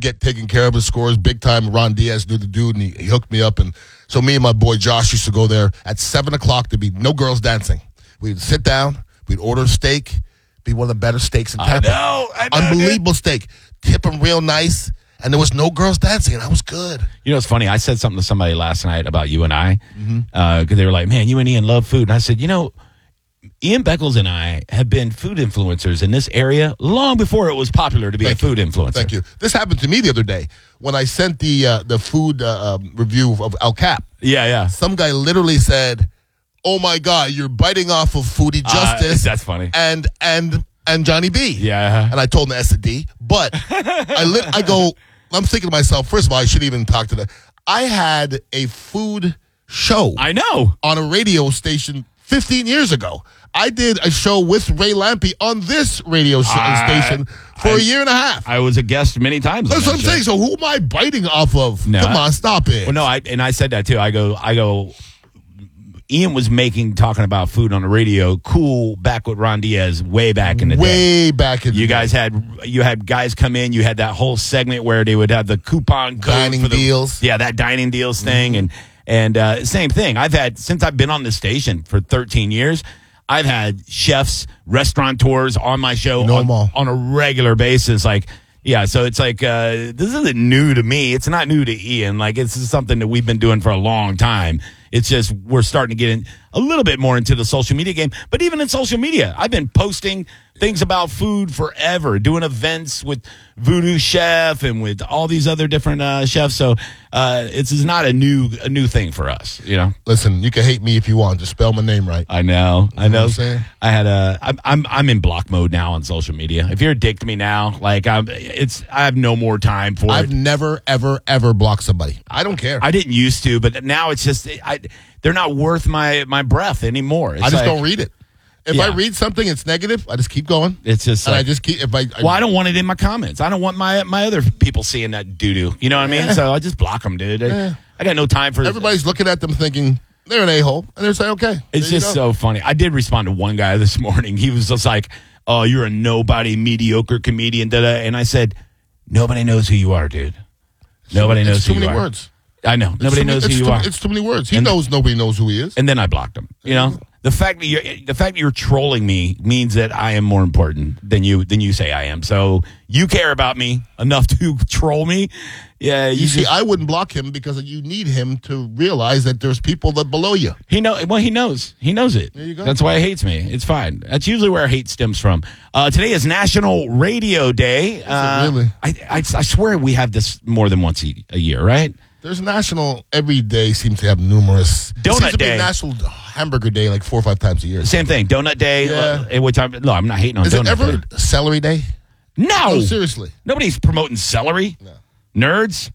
get taken care of his scores big time. Ron Diaz knew the dude, and he hooked me up. And so me and my boy Josh used to go there at 7 o'clock. There'd be no girls dancing. We'd sit down. We'd order a steak. Be one of the better steaks in Tampa. I know. Unbelievable steak. Tip them real nice. And there was no girls dancing, and I was good. You know, it's funny. I said something to somebody last night about you and I, because they were like, man, you and Ian love food. And I said, Ian Beckles and I have been food influencers in this area long before it was popular to be a food influencer. Thank you. This happened to me the other day when I sent the food review of El Cap. Yeah. Some guy literally said, oh, my God, you're biting off of Foodie Justice. That's funny. And Johnny B. Yeah. And I told him the S&D. But I'm thinking to myself, first of all, I shouldn't even talk to I had a food show. I know. On a radio station 15 years ago. I did a show with Ray Lampe on this radio station for a year and a half. I was a guest many times. That's what I'm saying. So who am I biting off of? No, Come on, stop it. Well, no, I said that too. I go, Ian was talking about food on the radio cool back with Ron Diaz way back in the day. Way back in the day. You had guys come in. You had that whole segment where they would have the coupon code dining for deals. Yeah, that dining deals thing. And same thing. Since I've been on the station for 13 years, I've had chefs, restaurateurs on my show on a regular basis. So it's like, this isn't new to me. It's not new to Ian. This is something that we've been doing for a long time. It's just we're starting to get in a little bit more into the social media game. But even in social media, I've been posting things about food forever, doing events with Voodoo Chef and with all these other different chefs. So it's not a new thing for us, Listen, you can hate me if you want. Just spell my name right. I know. You know what I'm saying? I'm in block mode now on social media. If you're a dick to me now, I have no more time for it. I've never, ever, ever blocked somebody. I don't care. I didn't used to, but now it's just they're not worth my breath anymore. I just don't read it. If I read something, it's negative. I just keep going. It's just I just keep. I don't want it in my comments. I don't want my other people seeing that doo doo. You know what I mean? So I just block them, dude. I got no time for. Everybody's looking at them thinking they're an a-hole, and they're saying, "Okay." It's just so funny. I did respond to one guy this morning. He was just like, "Oh, you're a nobody, mediocre comedian." And I said, "Nobody knows who you are, dude. Nobody knows who you are." Too many words. I know. Nobody knows who you are. It's too many words. He knows nobody knows who he is. And then I blocked him. The fact that you're trolling me means that I am more important than you say I am. So you care about me enough to troll me. Yeah, you see, I wouldn't block him because you need him to realize that there's people that below you. He knows. He knows it. There you go. That's why he hates me. It's fine. That's usually where hate stems from. Today is National Radio Day. Really? I swear we have this more than once a year, right? There's National, every day seems to have numerous. Donut Day. National Hamburger Day 4 or 5 times a year. Same thing. Donut Day. Yeah. Which I'm not hating on Donut Day. Is it ever Celery Day? No. Seriously. Nobody's promoting celery. No. Nerds.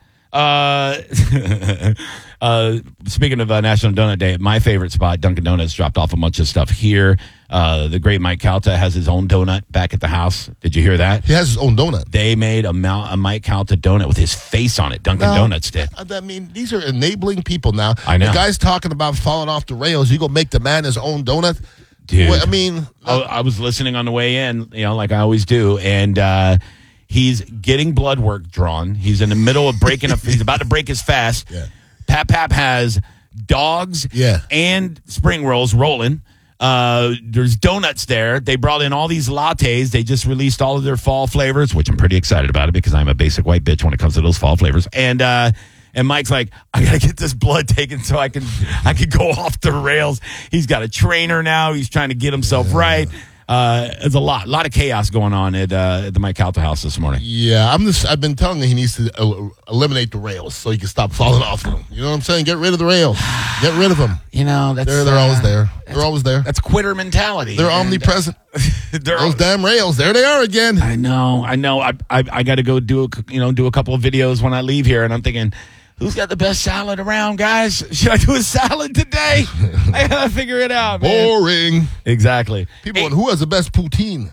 Speaking of National Donut Day, my favorite spot, Dunkin' Donuts, dropped off a bunch of stuff here. The great Mike Calta has his own donut back at the house. Did you hear that? He has his own donut. They made a Mike Calta donut with his face on it. Dunkin' Donuts did. I mean, these are enabling people now. I know. The guy's talking about falling off the rails. You go make the man his own donut? Dude. Well, I mean. I was listening on the way in, like I always do, and he's getting blood work drawn. He's in the middle of he's about to break his fast. Yeah. Pap has dogs and spring rolls rolling. There's donuts there. They brought in all these lattes. They just released all of their fall flavors, which I'm pretty excited about it because I'm a basic white bitch when it comes to those fall flavors. And Mike's like, I gotta get this blood taken so I can go off the rails. He's got a trainer now. He's trying to get himself right. There's a lot of chaos going on at the Mike Calta house this morning. Yeah, I've been telling him he needs to eliminate the rails so he can stop falling off them. You know what I'm saying? Get rid of the rails. Get rid of them. They're always there. They're always there. That's quitter mentality. They're omnipresent. Those damn rails. There they are again. I know. I got to go do a couple of videos when I leave here, and I'm thinking, who's got the best salad around, guys? Should I do a salad today? I gotta figure it out, man. Boring. Exactly. People want who has the best poutine.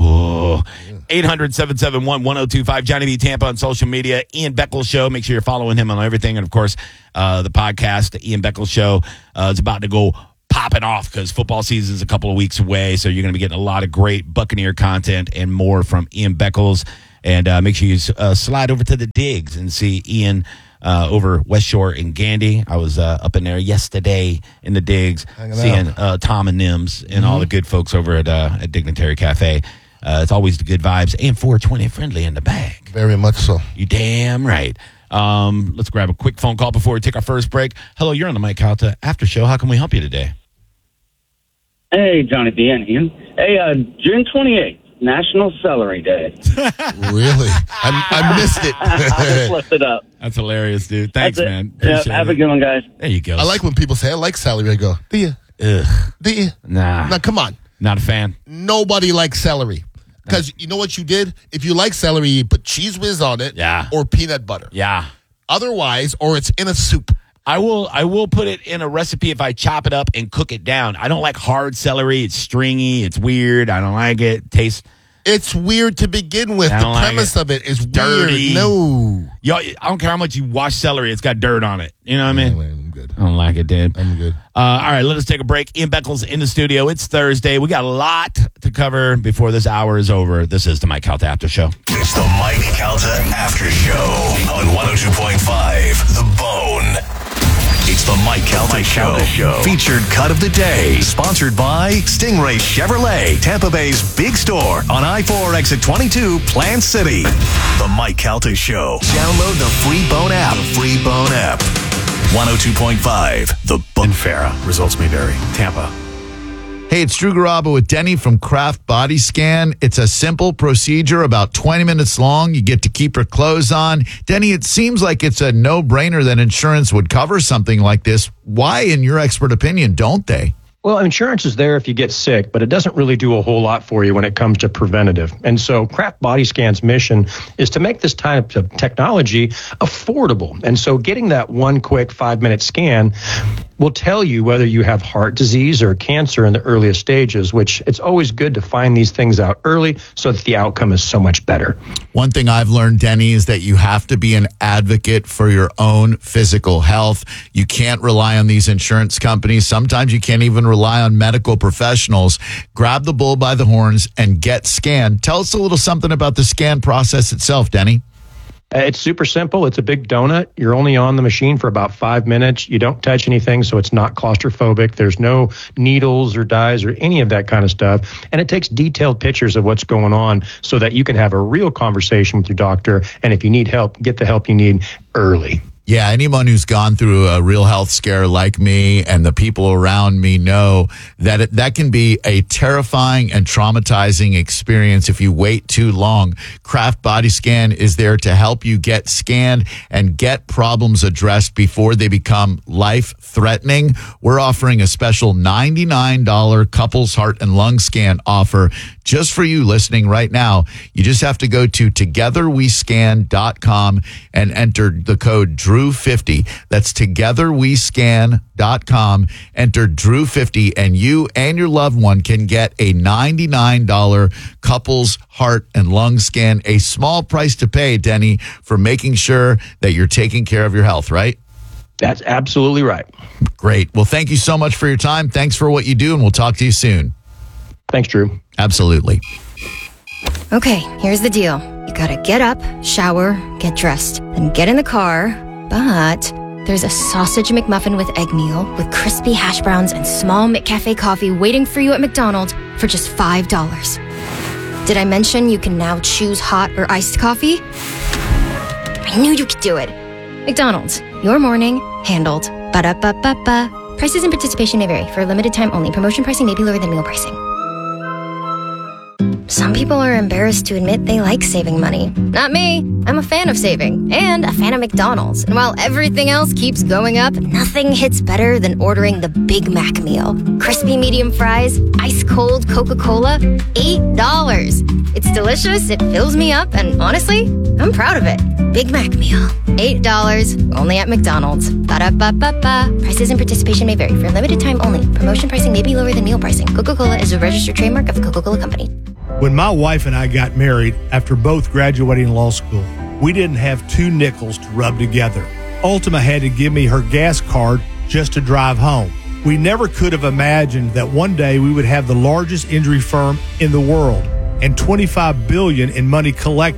800-771-1025. Johnny B. Tampa on social media. Ian Beckles Show. Make sure you're following him on everything. And, of course, the podcast, the Ian Beckles Show, is about to go popping off because football season is a couple of weeks away. So you're going to be getting a lot of great Buccaneer content and more from Ian Beckles. And make sure you slide over to the Digs and see Ian over West Shore and Gandy. I was up in there yesterday in the Digs, seeing Tom and Nims and all the good folks over at Dignitary Cafe. It's always the good vibes and 420 friendly in the bag. Very much so. You damn right. Let's grab a quick phone call before we take our first break. Hello, you're on the Mike Calta After Show. How can we help you today? Hey, Johnny B. and Ian. Hey, June 28th, National Celery Day. Really? I missed it. I just looked it up. That's hilarious, dude. Thanks, man. Yeah, have a good one, guys. There you go. I like when people say, I like celery. I go, do you? Ugh. Do you? Nah. Now, come on. Not a fan. Nobody likes celery. Because you know what you did? If you like celery, you put Cheese Whiz on it. Yeah. Or peanut butter. Yeah. Otherwise, or it's in a soup. I will put it in a recipe if I chop it up and cook it down. I don't like hard celery. It's stringy. It's weird. I don't like it. Tastes. It's weird to begin with. The premise of it is dirty. Weird. No. Yo, I don't care how much you wash celery. It's got dirt on it. You know what I mean? I'm good. I don't like it, dude. I'm good. All right, let us take a break. Ian Beckles in the studio. It's Thursday. We got a lot to cover before this hour is over. This is the Mike Calta After Show. It's the Mike Calta After Show on 102.5 The Bone. It's the Mike Calta Show. Featured cut of the day. Sponsored by Stingray Chevrolet, Tampa Bay's big store on I-4 exit 22, Plant City. The Mike Calta Show. Download the free Bone app. 102.5 The Bone. Farah. Results may vary. Tampa. Hey, it's Drew Garabo with Denny from Kraft Body Scan. It's a simple procedure, about 20 minutes long. You get to keep your clothes on. Denny, it seems like it's a no-brainer that insurance would cover something like this. Why, in your expert opinion, don't they? Well, insurance is there if you get sick, but it doesn't really do a whole lot for you when it comes to preventative. And so Kraft Body Scan's mission is to make this type of technology affordable. And so getting that one quick 5-minute scan will tell you whether you have heart disease or cancer in the earliest stages, which it's always good to find these things out early so that the outcome is so much better. One thing I've learned, Denny, is that you have to be an advocate for your own physical health. You can't rely on these insurance companies. Sometimes you can't even rely on medical professionals. Grab the bull by the horns and get scanned. Tell us a little something about the scan process itself, Denny. It's super simple. It's a big donut. You're only on the machine for about 5 minutes. You don't touch anything, so it's not claustrophobic. There's no needles or dyes or any of that kind of stuff. And it takes detailed pictures of what's going on so that you can have a real conversation with your doctor. And if you need help, get the help you need early. Yeah, anyone who's gone through a real health scare like me and the people around me know that that can be a terrifying and traumatizing experience if you wait too long. Kraft Body Scan is there to help you get scanned and get problems addressed before they become life-threatening. We're offering a special $99 couples heart and lung scan offer just for you listening right now. You just have to go to togetherwescan.com and enter the code DREW50. That's togetherwescan.com. Enter DREW50 and you and your loved one can get a $99 couples heart and lung scan. A small price to pay, Denny, for making sure that you're taking care of your health, right? That's absolutely right. Great. Well, thank you so much for your time. Thanks for what you do, and we'll talk to you soon. Thanks, Drew. Absolutely. Okay, here's the deal. You gotta get up, shower, get dressed, then get in the car. But there's a sausage McMuffin with egg meal with crispy hash browns and small McCafe coffee waiting for you at McDonald's for just $5. Did I mention you can now choose hot or iced coffee? I knew you could do it. McDonald's, your morning, handled. Ba-da-ba-ba-ba. Prices and participation may vary. For a limited time only. Promotion pricing may be lower than meal pricing. Some people are embarrassed to admit they like saving money. Not me. I'm a fan of saving and a fan of McDonald's. And while everything else keeps going up, nothing hits better than ordering the Big Mac meal. Crispy medium fries, ice cold Coca-Cola, $8. It's delicious, it fills me up, and honestly, I'm proud of it. Big Mac meal, $8, only at McDonald's. Ba-da-ba-ba-ba. Prices and participation may vary. For a limited time only. Promotion pricing may be lower than meal pricing. Coca-Cola is a registered trademark of the Coca-Cola Company. When my wife and I got married after both graduating law school, we didn't have 2 nickels to rub together. Ultima had to give me her gas card just to drive home. We never could have imagined that one day we would have the largest injury firm in the world and $25 billion in money collected.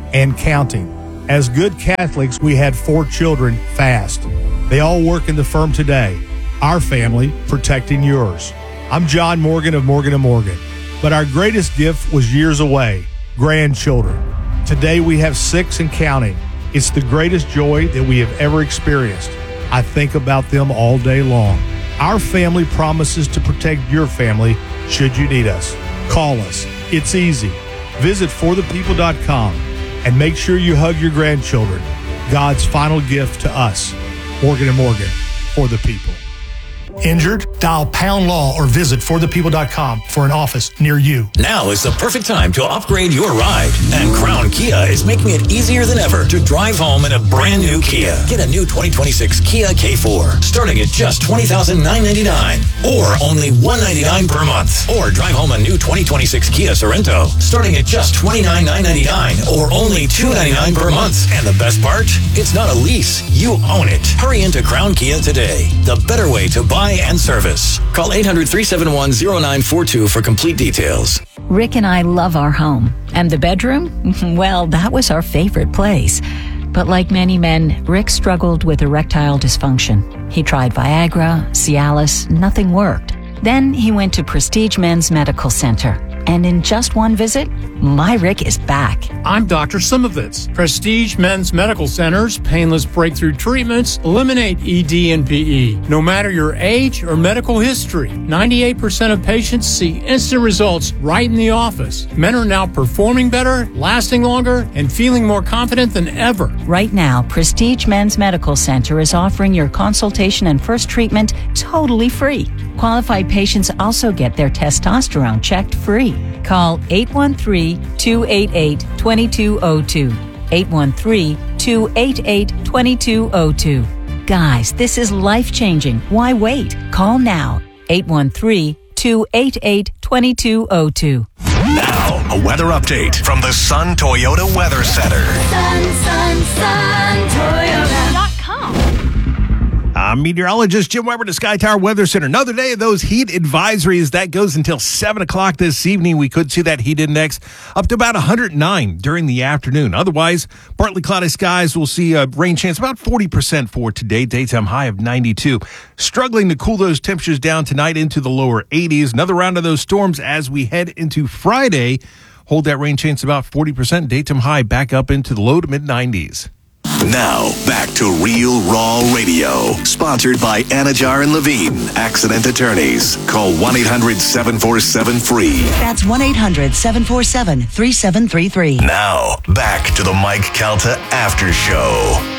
and counting. As good Catholics, we had 4 children fast. They all work in the firm today. Our family protecting yours. I'm John Morgan of Morgan & Morgan. But our greatest gift was years away, grandchildren. Today we have 6 and counting. It's the greatest joy that we have ever experienced. I think about them all day long. Our family promises to protect your family should you need us. Call us. It's easy. Visit forthepeople.com and make sure you hug your grandchildren. God's final gift to us. Morgan & Morgan, for the people. Injured? Dial Pound Law or visit forthepeople.com for an office near you. Now is the perfect time to upgrade your ride. And Crown Kia is making it easier than ever to drive home in a brand new Kia. Get a new 2026 Kia K4 starting at just $20,999 or only $199 per month. Or drive home a new 2026 Kia Sorento starting at just $29,999 or only $299 per month. And the best part? It's not a lease. You own it. Hurry into Crown Kia today. The better way to buy and service. Call 800-371-0942 for complete details. Rick and I love our home. And the bedroom? Well, that was our favorite place. But like many men, Rick struggled with erectile dysfunction. He tried Viagra, Cialis, nothing worked. Then he went to Prestige Men's Medical Center. And in just one visit, my Rick is back. I'm Dr. Simovitz. Prestige Men's Medical Center's painless breakthrough treatments eliminate ED and PE. No matter your age or medical history, 98% of patients see instant results right in the office. Men are now performing better, lasting longer, and feeling more confident than ever. Right now, Prestige Men's Medical Center is offering your consultation and first treatment totally free. Qualified patients also get their testosterone checked free. Call 813-288-2202. 813-288-2202. Guys, this is life-changing. Why wait? Call now. 813-288-2202. Now, a weather update from the Sun Toyota Weather Center. Sun, Toyota.com. I'm meteorologist Jim Weber to Sky Tower Weather Center. Another day of those heat advisories. That goes until 7 o'clock this evening. We could see that heat index up to about 109 during the afternoon. Otherwise, partly cloudy skies. We'll see a rain chance about 40% for today. Daytime high of 92. Struggling to cool those temperatures down tonight into the lower 80s. Another round of those storms as we head into Friday. Hold that rain chance about 40%. Daytime high back up into the low to mid 90s. Now, back to Real Raw Radio. Sponsored by Anajar and Levine, accident attorneys. Call 1-800-747-FREE. That's 1-800-747-3733. Now, back to the Mike Calta After Show.